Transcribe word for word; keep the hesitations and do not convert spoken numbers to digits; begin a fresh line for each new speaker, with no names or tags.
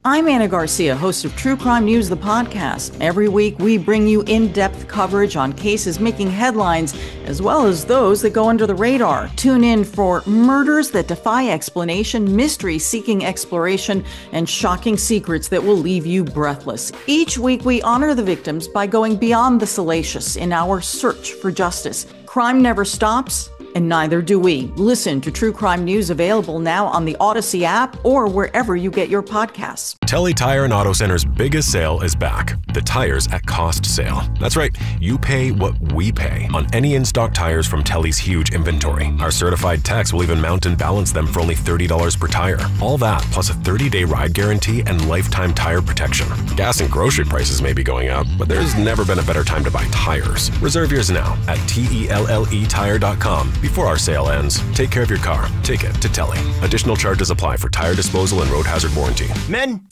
I'm Anna Garcia, host of True Crime News, the podcast. Every week, we bring you in-depth coverage on cases making headlines, as well as those that go under the radar. Tune in for murders that defy explanation, mysteries seeking exploration, and shocking secrets that will leave you breathless. Each week, we honor the victims by going beyond the salacious in our search for justice. Crime never stops, and neither do we. Listen to True Crime News, available now on the Odyssey app or wherever you get your podcasts.
Telly Tire and Auto Center's biggest sale is back. The tires at cost sale. That's right. You pay what we pay on any in-stock tires from Telly's huge inventory. Our certified techs will even mount and balance them for only thirty dollars per tire. All that plus a thirty-day ride guarantee and lifetime tire protection. Gas and grocery prices may be going up, but there's never been a better time to buy tires. Reserve yours now at T E L L E tire dot com. Before our sale ends, take care of your car. Take it to Telly. Additional charges apply for tire disposal and road hazard warranty.
Men,